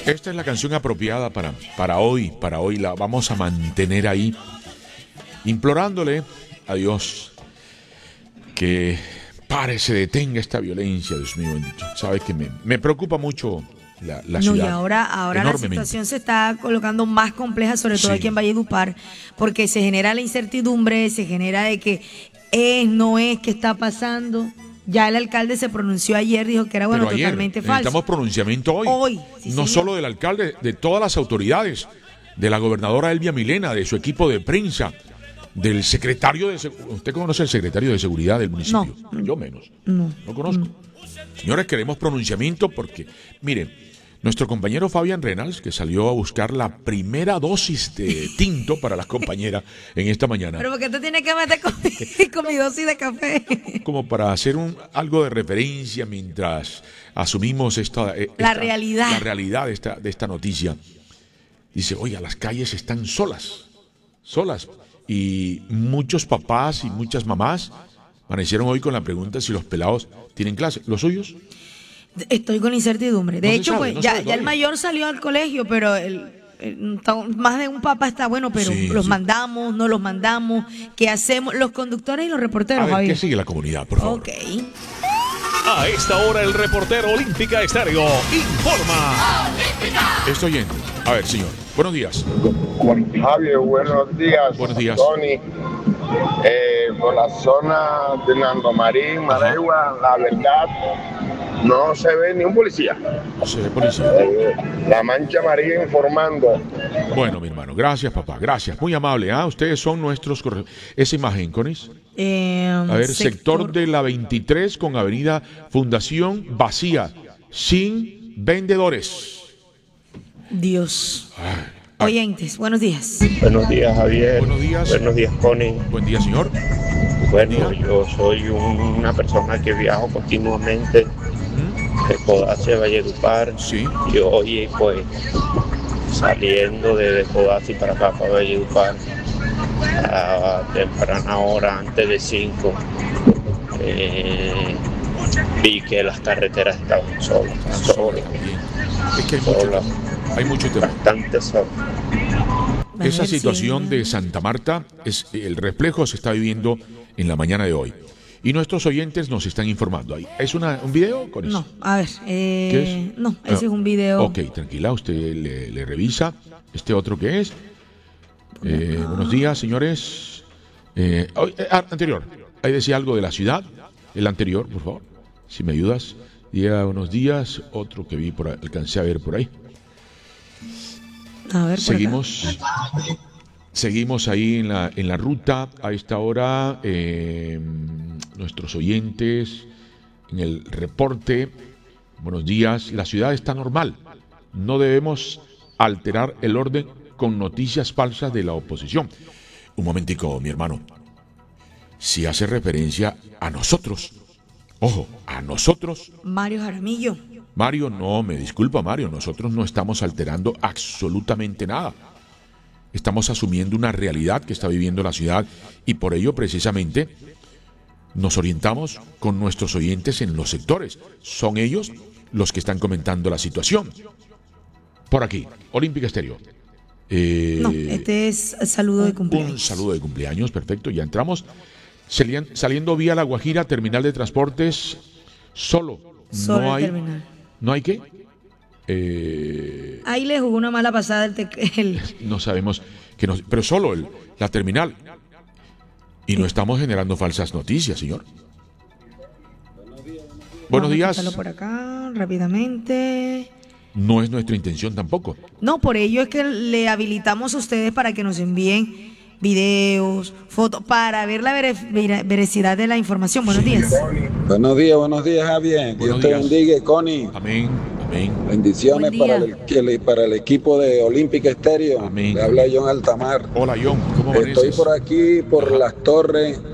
Esta es la canción apropiada para hoy. Para hoy la vamos a mantener ahí, implorándole a Dios que pare, se detenga esta violencia, Dios mío bendito. Sabes que me preocupa mucho la ciudad. No, y ahora la situación se está colocando más compleja, sobre todo aquí en Valledupar, porque se genera la incertidumbre, se genera de que no es, qué está pasando. Ya el alcalde se pronunció ayer, dijo que era totalmente falso. Necesitamos pronunciamiento hoy. Sí, no solo del alcalde, de todas las autoridades, de la gobernadora Elvia Milena, de su equipo de prensa, del secretario de seguridad. ¿Usted conoce al secretario de seguridad del municipio? No. Yo menos. No conozco. Señores, queremos pronunciamiento porque, miren, nuestro compañero Fabián Reynolds, que salió a buscar la primera dosis de tinto para las compañeras en esta mañana. ¿Pero por qué te tienes que meter con mi dosis de café? Como para hacer algo de referencia mientras asumimos la realidad de esta noticia. Dice, oiga, las calles están solas. Y muchos papás y muchas mamás amanecieron hoy con la pregunta si los pelados tienen clase. ¿Los suyos? Estoy con incertidumbre. De hecho, ya el mayor salió al colegio, pero más de un papá está bueno, pero los mandamos, no los mandamos. ¿Qué hacemos? Los conductores y los reporteros, Javier. ¿Qué sigue la comunidad, por favor? Ok. A esta hora el reportero Olímpica Estéreo informa. Estoy oyendo. A ver, señor. Buenos días. Javier, buenos días. Buenos días. Tony, por la zona de Nando Marín, Maregua, la verdad, no se ve ni un policía. No se ve policía. La Mancha María informando. Bueno, mi hermano, gracias, papá, gracias. Muy amable, Ustedes son nuestros... Esa imagen, Conis. A ver, sector de la 23 con avenida Fundación vacía, sin vendedores. Dios. Oyentes, buenos días. Buenos días, Javier. Buenos días. Buenos días, Connie. Buen día, señor. Bueno, yo soy una persona que viajo continuamente de Codazzi a Valledupar. Sí. Y hoy, pues, saliendo de Codazzi para acá, para Valledupar, a temprana hora, antes de 5, vi que las carreteras estaban solas. Es que hay mucho tema. Bastante solas. Esa situación de Santa Marta, el reflejo se está viviendo en la mañana de hoy. Y nuestros oyentes nos están informando ahí. ¿Es un video con eso? No, a ver. ¿Qué es? No, ese es un video. Ok, tranquila, usted le revisa. ¿Este otro qué es? Buenos días, señores. Anterior. Ahí decía algo de la ciudad. El anterior, por favor. Si me ayudas. Diga buenos días. Otro que alcancé a ver por ahí. A ver, Seguimos ahí en la ruta. A esta hora, nuestros oyentes en el reporte. Buenos días. La ciudad está normal. No debemos alterar el orden con noticias falsas de la oposición. Un momentico, mi hermano. Si hace referencia a nosotros. Ojo, a nosotros. Mario Jaramillo. Mario, no, me disculpa, Mario. Nosotros no estamos alterando absolutamente nada. Estamos asumiendo una realidad que está viviendo la ciudad y por ello, precisamente, nos orientamos con nuestros oyentes en los sectores. Son ellos los que están comentando la situación. Por aquí, Olímpica Estéreo. No, este es saludo de cumpleaños. Un saludo de cumpleaños, perfecto. Ya entramos. Saliendo vía La Guajira, terminal de transportes, solo no hay terminal. ¿No hay qué? Ahí le jugó una mala pasada No sabemos, pero solo la terminal. Y no estamos generando falsas noticias, señor. Buenos días. Vamos a por acá, rápidamente. No es nuestra intención tampoco. No, por ello es que le habilitamos a ustedes para que nos envíen videos, fotos, para ver la veracidad de la información. Buenos días. Buenos días, Javier. Dios te bendiga, Connie. Amén. Bendiciones para el equipo de Olímpica Estéreo. Amén. Le habla John Altamar. Hola, John. ¿Cómo amaneces? Estoy por aquí, por Las Torres.